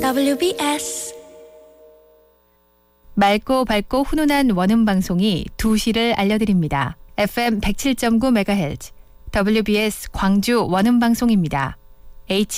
WBS 맑고 밝고 훈훈한 원음 방송이 2시를 알려드립니다. FM 107.9MHz WBS 광주 원음 방송입니다.